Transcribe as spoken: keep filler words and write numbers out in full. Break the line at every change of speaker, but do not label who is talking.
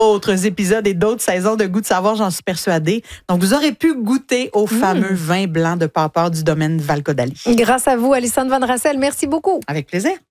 D'autres épisodes et d'autres saisons de Goût de savoir, j'en suis persuadée. Donc, vous aurez pu goûter au fameux mmh. vin blanc de Papard du domaine Val-Caudalie.
Grâce à vous, Alison Van Rassel. Merci beaucoup.
Avec plaisir.